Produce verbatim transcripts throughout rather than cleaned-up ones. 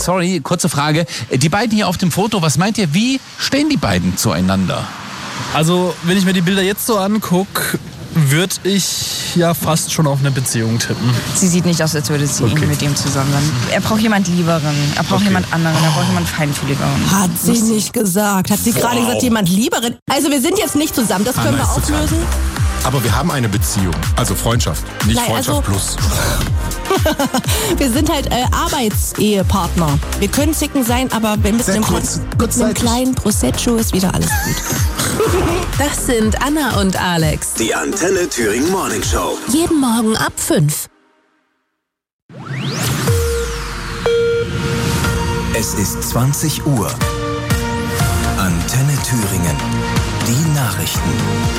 sorry, kurze Frage. Die beiden hier auf dem Foto, was meint ihr, wie stehen die beiden zueinander? Also, wenn ich mir die Bilder jetzt so angucke, würde ich ja fast schon auf eine Beziehung tippen. Sie sieht nicht aus, als würde sie Okay. irgendwie mit ihm zusammen sein. Er braucht jemand Lieberen, er braucht Okay. jemand anderen, er braucht jemand Feinfühligeren. Hat sie nicht gesagt. Hat sie gerade gesagt, jemand Lieberen. Also wir sind jetzt nicht zusammen, das können Anna wir ist total. auflösen. Aber wir haben eine Beziehung, also Freundschaft, nicht Nein, Freundschaft also- plus. Wir sind halt äh, Arbeitsehepartner. Wir können zicken sein, aber wenn mit Sehr einem, kurz, mit einem kurzzeitig. kleinen Prosecco ist wieder alles gut. Das sind Anna und Alex. Die Antenne Thüringen Morning Show. Jeden Morgen ab fünf. Es ist zwanzig Uhr. Antenne Thüringen. Die Nachrichten.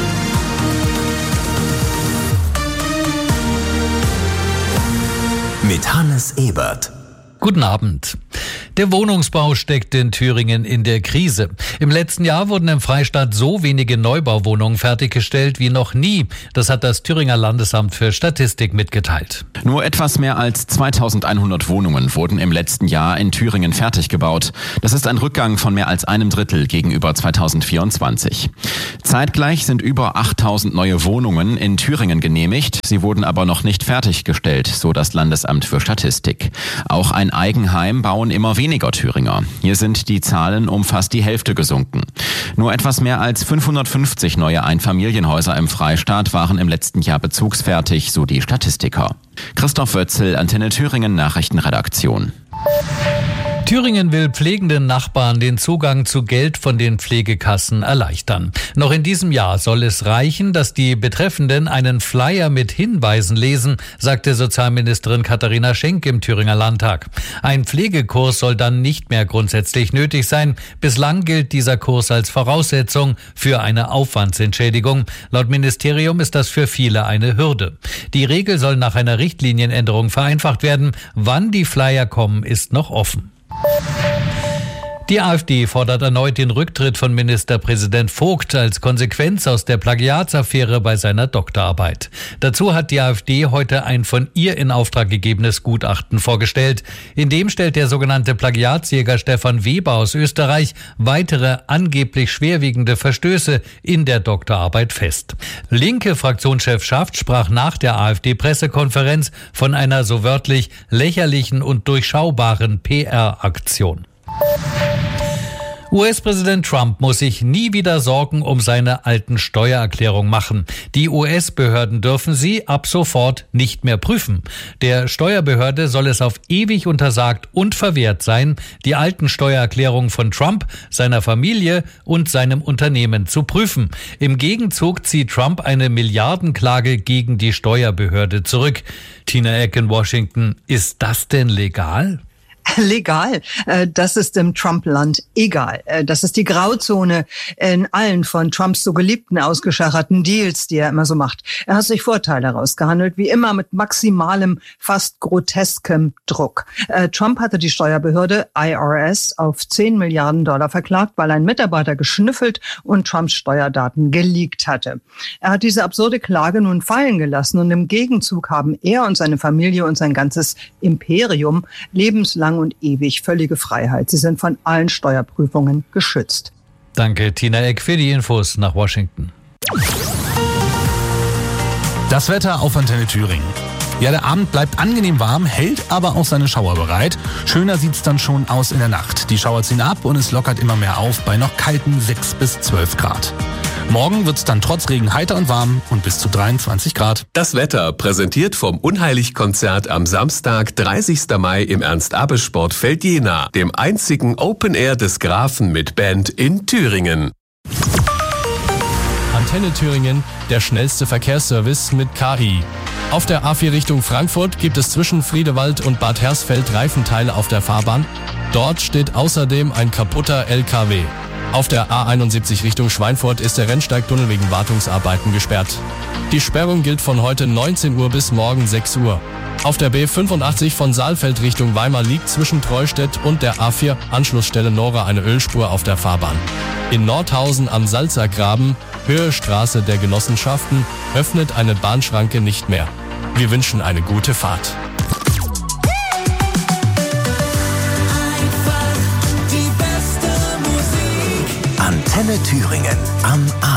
Mit Hannes Ebert. Guten Abend. Der Wohnungsbau steckt in Thüringen in der Krise. Im letzten Jahr wurden im Freistaat so wenige Neubauwohnungen fertiggestellt wie noch nie. Das hat das Thüringer Landesamt für Statistik mitgeteilt. Nur etwas mehr als zweitausendeinhundert Wohnungen wurden im letzten Jahr in Thüringen fertig gebaut. Das ist ein Rückgang von mehr als einem Drittel gegenüber zweitausendvierundzwanzig. Zeitgleich sind über achttausend neue Wohnungen in Thüringen genehmigt. Sie wurden aber noch nicht fertiggestellt, so das Landesamt für Statistik. Auch ein Eigenheim bauen immer weniger Thüringer. Hier sind die Zahlen um fast die Hälfte gesunken. Nur etwas mehr als fünfhundertfünfzig neue Einfamilienhäuser im Freistaat waren im letzten Jahr bezugsfertig, so die Statistiker. Christoph Wötzel, Antenne Thüringen Nachrichtenredaktion. Thüringen will pflegenden Nachbarn den Zugang zu Geld von den Pflegekassen erleichtern. Noch in diesem Jahr soll es reichen, dass die Betreffenden einen Flyer mit Hinweisen lesen, sagte Sozialministerin Katharina Schenk im Thüringer Landtag. Ein Pflegekurs soll dann nicht mehr grundsätzlich nötig sein. Bislang gilt dieser Kurs als Voraussetzung für eine Aufwandsentschädigung. Laut Ministerium ist das für viele eine Hürde. Die Regel soll nach einer Richtlinienänderung vereinfacht werden. Wann die Flyer kommen, ist noch offen. Die AfD fordert erneut den Rücktritt von Ministerpräsident Vogt als Konsequenz aus der Plagiatsaffäre bei seiner Doktorarbeit. Dazu hat die AfD heute ein von ihr in Auftrag gegebenes Gutachten vorgestellt. In dem stellt der sogenannte Plagiatsjäger Stefan Weber aus Österreich weitere angeblich schwerwiegende Verstöße in der Doktorarbeit fest. Linke Fraktionschef Schaft sprach nach der AfD-Pressekonferenz von einer so wörtlich lächerlichen und durchschaubaren P R-Aktion. U S-Präsident Trump muss sich nie wieder Sorgen um seine alten Steuererklärungen machen. Die U S-Behörden dürfen sie ab sofort nicht mehr prüfen. Der Steuerbehörde soll es auf ewig untersagt und verwehrt sein, die alten Steuererklärungen von Trump, seiner Familie und seinem Unternehmen zu prüfen. Im Gegenzug zieht Trump eine Milliardenklage gegen die Steuerbehörde zurück. Tina Eck in Washington, ist das denn legal? Legal, das ist im Trump-Land egal. Das ist die Grauzone in allen von Trumps so geliebten, ausgeschacherten Deals, die er immer so macht. Er hat sich Vorteile herausgehandelt, wie immer mit maximalem, fast groteskem Druck. Trump hatte die Steuerbehörde I R S auf zehn Milliarden Dollar verklagt, weil ein Mitarbeiter geschnüffelt und Trumps Steuerdaten geleakt hatte. Er hat diese absurde Klage nun fallen gelassen und im Gegenzug haben er und seine Familie und sein ganzes Imperium lebenslang und ewig völlige Freiheit. Sie sind von allen Steuerprüfungen geschützt. Danke, Tina Eck, für die Infos nach Washington. Das Wetter auf Antenne Thüringen. Ja, der Abend bleibt angenehm warm, hält aber auch seine Schauer bereit. Schöner sieht's dann schon aus in der Nacht. Die Schauer ziehen ab und es lockert immer mehr auf bei noch kalten sechs bis zwölf Grad. Morgen wird's dann trotz Regen heiter und warm und bis zu dreiundzwanzig Grad. Das Wetter präsentiert vom Unheilig-Konzert am Samstag, dreißigsten Mai im Ernst-Abbe-Sportfeld Jena, dem einzigen Open Air des Grafen mit Band in Thüringen. Antenne Thüringen, der schnellste Verkehrsservice mit K I. Auf der A vier Richtung Frankfurt gibt es zwischen Friedewald und Bad Hersfeld Reifenteile auf der Fahrbahn. Dort steht außerdem ein kaputter L K W. Auf der A einundsiebzig Richtung Schweinfurt ist der Rennsteigtunnel wegen Wartungsarbeiten gesperrt. Die Sperrung gilt von heute neunzehn Uhr bis morgen sechs Uhr. Auf der B fünfundachtzig von Saalfeld Richtung Weimar liegt zwischen Treustedt und der A vier Anschlussstelle Nora eine Ölspur auf der Fahrbahn. In Nordhausen am Salzergraben, Höhe Straße der Genossenschaften, öffnet eine Bahnschranke nicht mehr. Wir wünschen eine gute Fahrt. Antenne Thüringen am Abend.